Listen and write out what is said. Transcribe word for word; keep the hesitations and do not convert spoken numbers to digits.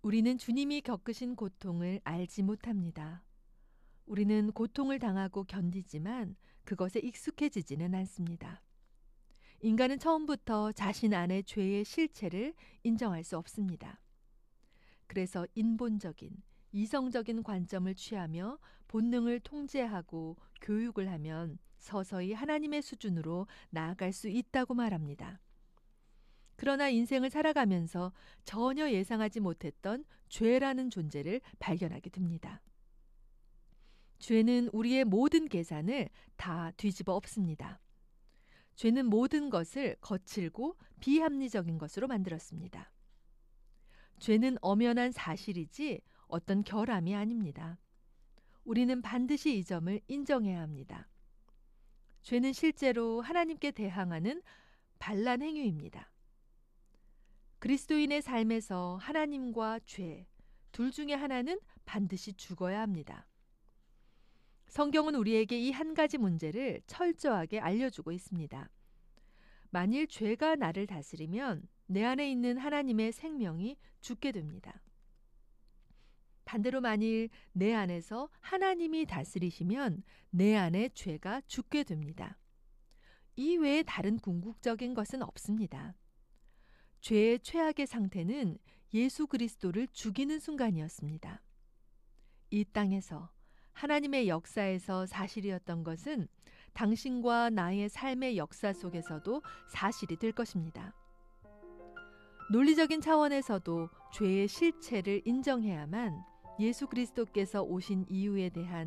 우리는 주님이 겪으신 고통을 알지 못합니다. 우리는 고통을 당하고 견디지만 그것에 익숙해지지는 않습니다. 인간은 처음부터 자신 안의 죄의 실체를 인정할 수 없습니다. 그래서 인본적인, 이성적인 관점을 취하며 본능을 통제하고 교육을 하면 서서히 하나님의 수준으로 나아갈 수 있다고 말합니다. 그러나 인생을 살아가면서 전혀 예상하지 못했던 죄라는 존재를 발견하게 됩니다. 죄는 우리의 모든 계산을 다 뒤집어 엎습니다. 죄는 모든 것을 거칠고 비합리적인 것으로 만들었습니다. 죄는 엄연한 사실이지 어떤 결함이 아닙니다. 우리는 반드시 이 점을 인정해야 합니다. 죄는 실제로 하나님께 대항하는 반란 행위입니다. 그리스도인의 삶에서 하나님과 죄, 둘 중에 하나는 반드시 죽어야 합니다. 성경은 우리에게 이 한 가지 문제를 철저하게 알려주고 있습니다. 만일 죄가 나를 다스리면 내 안에 있는 하나님의 생명이 죽게 됩니다. 반대로 만일 내 안에서 하나님이 다스리시면 내 안에 죄가 죽게 됩니다. 이 외에 다른 궁극적인 것은 없습니다. 죄의 최악의 상태는 예수 그리스도를 죽이는 순간이었습니다. 이 땅에서 하나님의 역사에서 사실이었던 것은 당신과 나의 삶의 역사 속에서도 사실이 될 것입니다. 논리적인 차원에서도 죄의 실체를 인정해야만 예수 그리스도께서 오신 이유에 대한